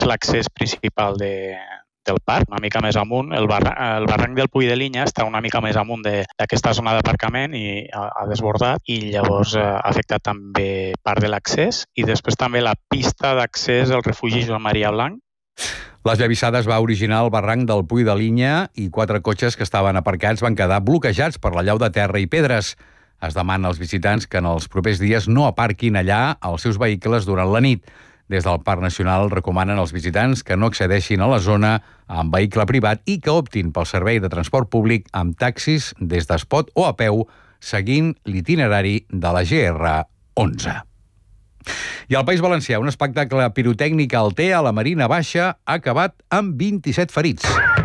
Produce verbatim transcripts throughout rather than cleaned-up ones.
l'accés principal de, del parc, una mica més amunt. El, barra, el barranc del Puig de Linya està una mica més amunt d'aquesta zona d'aparcament i ha, ha desbordat i llavors ha afectat també part de l'accés i després també la pista d'accés al refugi Joan Maria Blanc. L'esllavissada es va originar al barranc del Puig de Linya i quatre cotxes que estaven aparcats van quedar bloquejats per la llau de terra i pedres. Es demana als visitants que en els propers dies no aparquin allà els seus vehicles durant la nit. Des del Parc Nacional recomanen als visitants que no accedeixin a la zona amb vehicle privat i que optin pel servei de transport públic amb taxis des d'Espot o a peu, seguint l'itinerari de la G R onze. I al País Valencià, un espectacle pirotècnic al T a la Marina Baixa ha acabat amb vint-i-set ferits.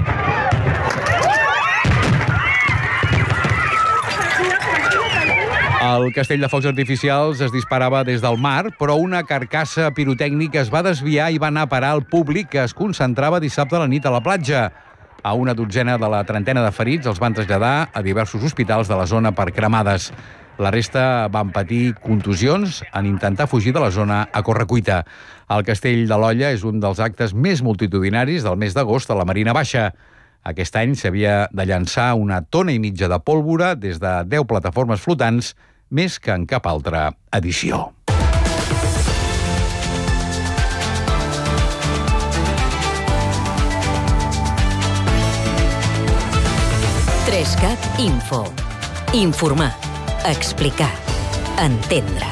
El castell de focs artificials es disparava des del mar, però una carcassa pirotècnica es va desviar i va anar a parar al públic que es concentrava dissabte a la nit a la platja. A una dotzena de la trentena de ferits els van traslladar a diversos hospitals de la zona per cremades. La resta van patir contusions en intentar fugir de la zona a correcuita. El castell de l'Olla és un dels actes més multitudinaris del mes d'agost a la Marina Baixa. Aquest any s'havia de llançar una tona i mitja de pólvora des de deu plataformes flotants, més que en cap altra edició. Trescat Info. Informar. Explicar. Entendre.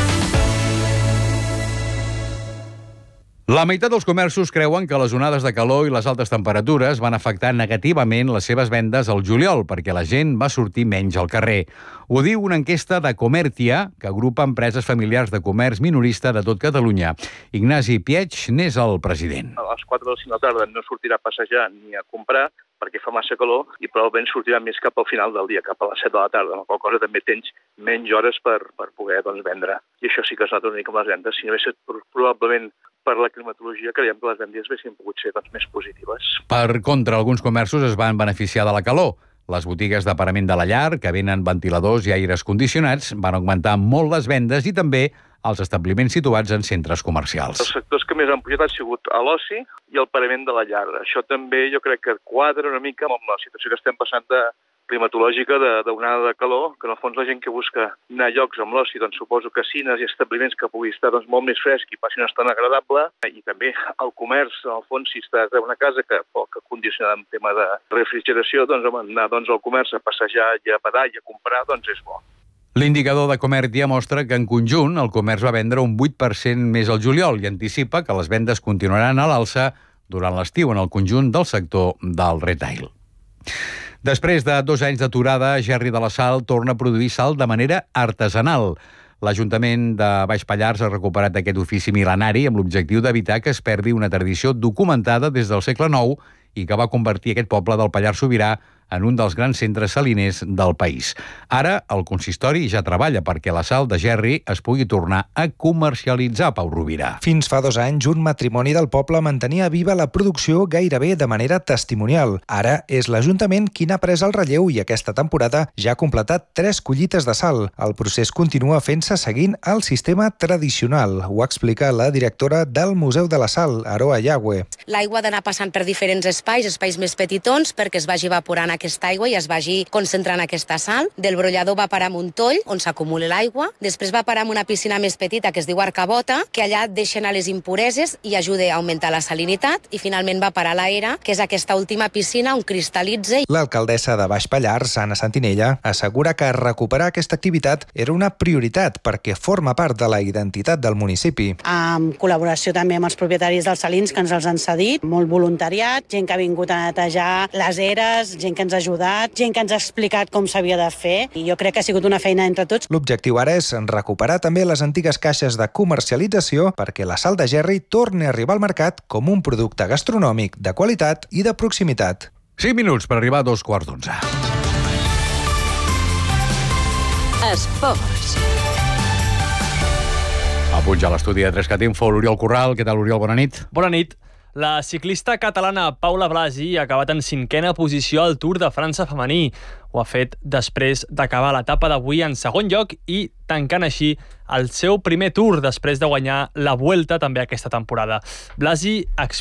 La meitat dels comerços creuen que les onades de calor i les altes temperatures van afectar negativament les seves vendes al juliol, perquè la gent va sortir menys al carrer. Ho diu una enquesta de Comertia, que agrupa empreses familiars de comerç minorista de tot Catalunya. Ignasi Piech n'és el president. A les quatre o les cinc de la tarda no sortirà a passejar ni a comprar, perquè fa massa calor i probablement sortirà més cap al final del dia, cap a les set de la tarda, amb la qual cosa també tens menys hores per, per poder doncs, vendre. I això sí que es nota una mica amb les vendes. Si no hagués estat probablement per la climatologia, creiem que les vendes haguessin pogut ser doncs, més positives. Per contra, alguns comerços es van beneficiar de la calor. Les botigues de parament de la llar, que venen ventiladors i aires condicionats, van augmentar molt les vendes i també els establiments situats en centres comercials. Els sectors que més han pujat han sigut a l'oci i el parament de la llar. Això també jo crec que quadra una mica amb la situació que estem passant de climatològica d'onada de calor, que en el fons la gent que busca anar a llocs amb l'oci, doncs suposo casinos i establiments que pugui estar doncs, molt més fresc i passi una estona agradable, i també el comerç, en el fons, si estàs a una casa que poc condicionada en tema de refrigeració, doncs anar doncs, al comerç a passejar i a badar i a comprar, doncs és bo. L'indicador de Comertia mostra que en conjunt el comerç va vendre un vuit per cent més al juliol i anticipa que les vendes continuaran a l'alça durant l'estiu en el conjunt del sector del retail. Després de dos anys d'aturada, Gerri de la Sal torna a produir sal de manera artesanal. L'Ajuntament de Baix Pallars ha recuperat aquest ofici mil·lenari amb l'objectiu d'evitar que es perdi una tradició documentada des del segle nou i que va convertir aquest poble del Pallars Sobirà en un dels grans centres saliners del país. Ara, el consistori ja treballa perquè la sal de Gerri es pugui tornar a comercialitzar, Pau Rovira. Fins fa dos anys, un matrimoni del poble mantenia viva la producció gairebé de manera testimonial. Ara és l'Ajuntament qui n'ha pres el relleu i aquesta temporada ja ha completat tres collites de sal. El procés continua fent-se seguint el sistema tradicional. Ho explica la directora del Museu de la Sal, Aroa Yagüe. L'aigua ha d'anar passant per diferents espais, espais més petitons, perquè es vagi evaporant aquesta aigua i es vagi concentrant aquesta sal. Del brollador va parar amb un toll on s'acumula l'aigua, després va parar amb una piscina més petita que es diu Arcabota, que allà deixen a les impureses i ajuda a augmentar la salinitat, i finalment va parar a l'Aera, que és aquesta última piscina on cristal·litza. L'alcaldessa de Baix Pallars, Anna Santinella, assegura que recuperar aquesta activitat era una prioritat perquè forma part de la identitat del municipi. En col·laboració també amb els propietaris dels salins que ens els han cedit, molt voluntariat, gent que ha vingut a netejar les eres, gent que ens ha ajudat, gent que ens ha explicat com s'havia de fer, i jo crec que ha sigut una feina entre tots. L'objectiu ara és recuperar també les antigues caixes de comercialització perquè la sal de Gerri torni a arribar al mercat com un producte gastronòmic de qualitat i de proximitat. cinc minuts per arribar a dos quarts d'onze. Esports. A pujar a l'estudi de Trescat Info, l'Oriol Corral. Què tal, Oriol? Bona nit. Bona nit. La ciclista catalana Paula Blasi ha acabat en cinquena posició al Tour de França femení. Ho ha fet després d'acabar l'etapa d'avui en segon lloc i tancant així el seu primer Tour després de guanyar la Vuelta també aquesta temporada. Blasi